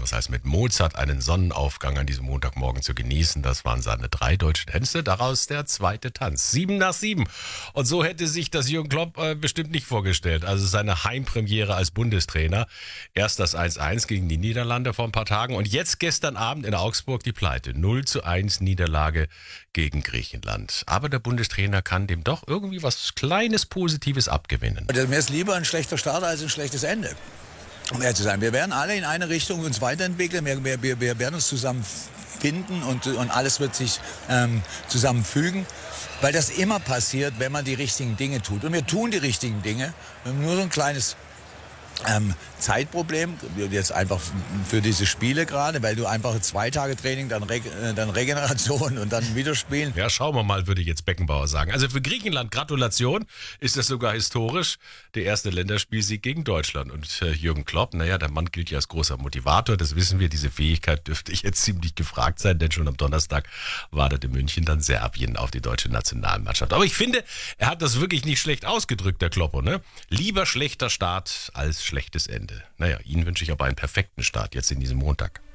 anderes als mit Mozart einen Sonnenaufgang an diesem Montagmorgen zu genießen. Das waren seine 3 deutschen Tänze, daraus der zweite Tanz. 7:07. Und so hätte sich das Jürgen Klopp bestimmt nicht vorgestellt. Also seine Heimpremiere als Bundestrainer. Erst das 1:1 gegen die Niederlande vor ein paar Tagen und jetzt gestern Abend in Augsburg die Pleite. 0:1 Niederlage gegen Griechenland. Aber der Bundestrainer kann dem doch irgendwie was Kleines Positives abgewinnen. Also mir ist lieber ein schlechter Start als ein schlechtes Ende. Um ehrlich zu sein, wir werden alle in eine Richtung uns weiterentwickeln, wir werden uns zusammen finden und alles wird sich zusammenfügen, weil das immer passiert, wenn man die richtigen Dinge tut. Und wir tun die richtigen Dinge, wir haben nur so ein kleines Zeitproblem, jetzt einfach für diese Spiele gerade, weil du einfach 2 Tage Training, dann Regeneration und dann wieder spielen. Ja, schauen wir mal, würde jetzt Beckenbauer sagen. Also für Griechenland, Gratulation, ist das sogar historisch. Der erste Länderspielsieg gegen Deutschland. Und Jürgen Klopp, naja, der Mann gilt ja als großer Motivator, das wissen wir. Diese Fähigkeit dürfte jetzt ziemlich gefragt sein, denn schon am Donnerstag wartet in München dann Serbien auf die deutsche Nationalmannschaft. Aber ich finde, er hat das wirklich nicht schlecht ausgedrückt, der Kloppo, ne? Lieber schlechter Start als schlechtes Ende. Naja, Ihnen wünsche ich aber einen perfekten Start jetzt in diesem Montag.